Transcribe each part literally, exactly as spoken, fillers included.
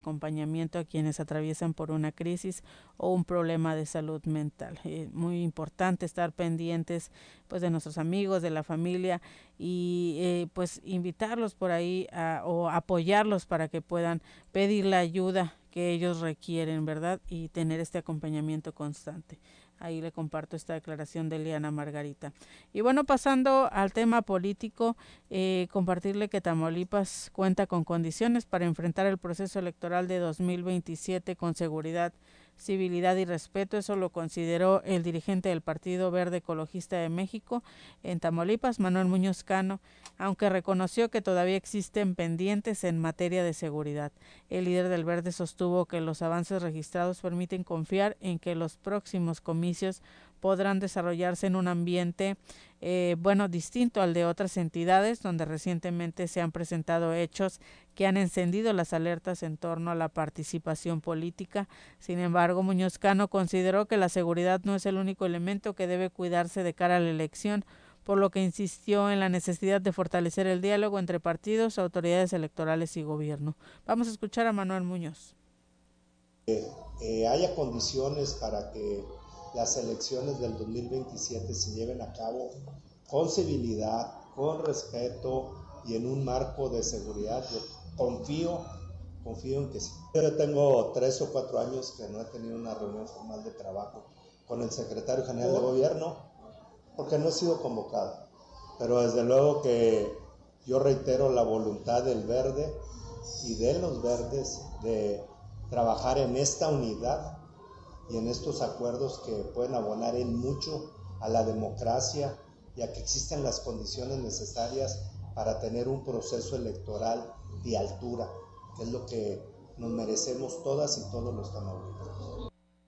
acompañamiento a quienes atraviesan por una crisis o un problema de salud mental. Eh, muy importante estar pendientes pues de nuestros amigos, de la familia y eh, pues invitarlos por ahí a, o apoyarlos para que puedan pedir la ayuda que ellos requieren, ¿verdad? Y tener este acompañamiento constante. Ahí le comparto esta declaración de Eliana Margarita. Y bueno, pasando al tema político, eh, compartirle que Tamaulipas cuenta con condiciones para enfrentar el proceso electoral de dos mil veintisiete con seguridad, civilidad y respeto. Eso lo consideró el dirigente del Partido Verde Ecologista de México en Tamaulipas, Manuel Muñoz Cano, aunque reconoció que todavía existen pendientes en materia de seguridad. El líder del Verde sostuvo que los avances registrados permiten confiar en que los próximos comicios podrán desarrollarse en un ambiente eh, bueno, distinto al de otras entidades donde recientemente se han presentado hechos que han encendido las alertas en torno a la participación política. Sin embargo, Muñoz Cano consideró que la seguridad no es el único elemento que debe cuidarse de cara a la elección, por lo que insistió en la necesidad de fortalecer el diálogo entre partidos, autoridades electorales y gobierno. Vamos a escuchar a Manuel Muñoz. Eh, eh, haya condiciones para que las elecciones del dos mil veintisiete se lleven a cabo con civilidad, con respeto y en un marco de seguridad. Yo confío, confío en que sí. Yo tengo tres o cuatro años que no he tenido una reunión formal de trabajo con el secretario general de gobierno porque no he sido convocado. Pero desde luego que yo reitero la voluntad del Verde y de los verdes de trabajar en esta unidad y en estos acuerdos que pueden abonar en mucho a la democracia y a que existen las condiciones necesarias para tener un proceso electoral de altura, que es lo que nos merecemos todas y todos los tamauliperos.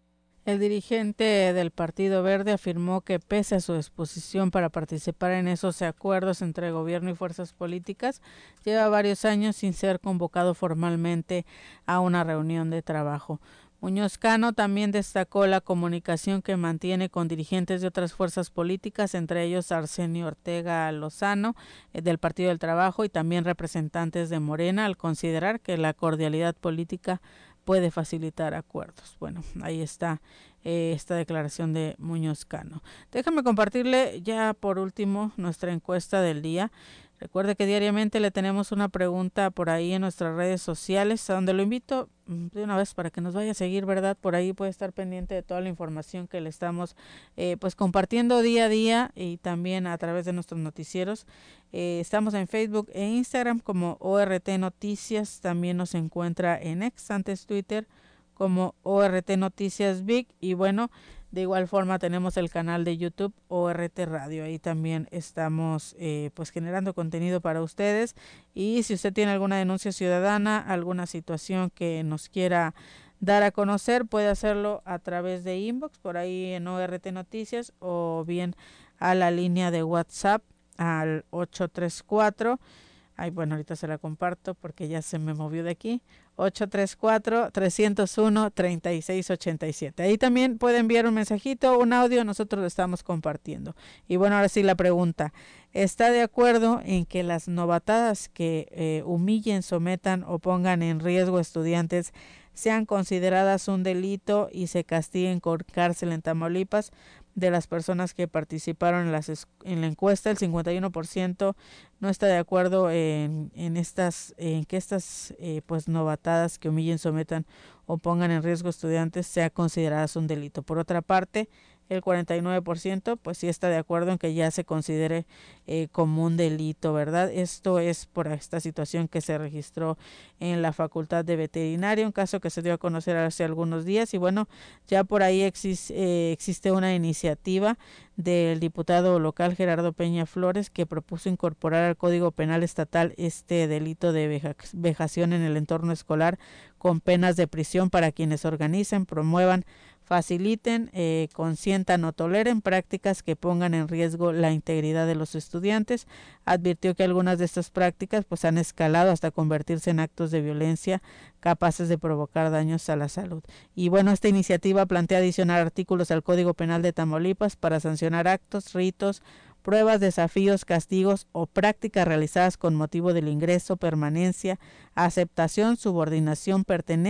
El dirigente del Partido Verde afirmó que pese a su disposición para participar en esos acuerdos entre gobierno y fuerzas políticas, lleva varios años sin ser convocado formalmente a una reunión de trabajo. Muñoz Cano también destacó la comunicación que mantiene con dirigentes de otras fuerzas políticas, entre ellos Arsenio Ortega Lozano, eh, del Partido del Trabajo, y también representantes de Morena, al considerar que la cordialidad política puede facilitar acuerdos. Bueno, ahí está eh, esta declaración de Muñoz Cano. Déjame compartirle ya por último nuestra encuesta del día. Recuerde que diariamente le tenemos una pregunta por ahí en nuestras redes sociales, a donde lo invito de una vez para que nos vaya a seguir, ¿verdad? Por ahí puede estar pendiente de toda la información que le estamos eh, pues compartiendo día a día y también a través de nuestros noticieros. Eh, estamos en Facebook e Instagram como O R T Noticias, también nos encuentra en X, antes Twitter, como O R T Noticias Vic, y bueno, de igual forma tenemos el canal de YouTube O R T Radio, ahí también estamos eh, pues generando contenido para ustedes, y si usted tiene alguna denuncia ciudadana, alguna situación que nos quiera dar a conocer, puede hacerlo a través de inbox por ahí en O R T Noticias o bien a la línea de WhatsApp al ocho tres cuatro. Ay, bueno, ahorita se la comparto porque ya se me movió de aquí. ocho tres cuatro, tres cero uno, tres seis ocho siete. Ahí también puede enviar un mensajito, un audio, nosotros lo estamos compartiendo. Y bueno, ahora sí la pregunta. ¿Está de acuerdo en que las novatadas que eh, humillen, sometan o pongan en riesgo a estudiantes sean consideradas un delito y se castiguen con cárcel en Tamaulipas? De las personas que participaron en, las, en la encuesta, el cincuenta y uno por ciento no está de acuerdo en, en estas, en que estas eh, pues novatadas que humillen, sometan o pongan en riesgo estudiantes sean consideradas un delito. Por otra parte, el cuarenta y nueve por ciento pues sí está de acuerdo en que ya se considere eh, como un delito, ¿verdad? Esto es por esta situación que se registró en la Facultad de Veterinaria, un caso que se dio a conocer hace algunos días, y bueno, ya por ahí existe, eh, existe una iniciativa del diputado local Gerardo Peña Flores, que propuso incorporar al Código Penal Estatal este delito de veja, vejación en el entorno escolar con penas de prisión para quienes organicen, promuevan, faciliten, eh, consientan o toleren prácticas que pongan en riesgo la integridad de los estudiantes. Advirtió que algunas de estas prácticas pues han escalado hasta convertirse en actos de violencia capaces de provocar daños a la salud. Y bueno, esta iniciativa plantea adicionar artículos al Código Penal de Tamaulipas para sancionar actos, ritos, pruebas, desafíos, castigos o prácticas realizadas con motivo del ingreso, permanencia, aceptación, subordinación, pertenencia